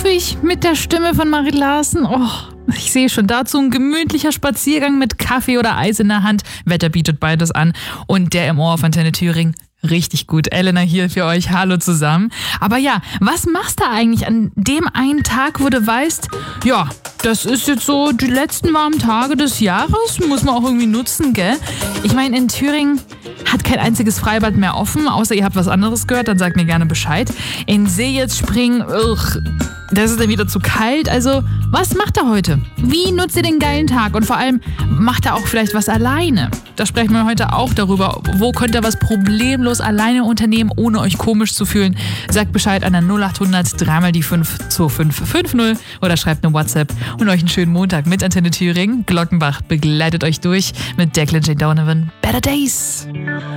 muffig mit der Stimme von Marit Larsen. Oh, ich sehe schon dazu ein gemütlicher Spaziergang mit Kaffee oder Eis in der Hand. Wetter bietet beides an. Und der im Ohr auf Antenne Thüringen. Richtig gut. Elena hier für euch. Hallo zusammen. Aber ja, was machst du eigentlich an dem einen Tag, wo du weißt, ja, das ist jetzt so die letzten warmen Tage des Jahres, muss man auch irgendwie nutzen, gell? Ich meine, in Thüringen hat kein einziges Freibad mehr offen, außer ihr habt was anderes gehört, dann sagt mir gerne Bescheid. In See jetzt springen, das ist dann wieder zu kalt. Also, was macht er heute? Wie nutzt ihr den geilen Tag? Und vor allem, macht er auch vielleicht was alleine? Da sprechen wir heute auch darüber. Wo könnt ihr was problemlos alleine unternehmen, ohne euch komisch zu fühlen? Sagt Bescheid an der 0800 3 die 5 2550 oder schreibt eine WhatsApp und euch einen schönen Montag mit Antenne Thüringen. Glockenbach begleitet euch durch mit Declan J. Donovan. Better Days.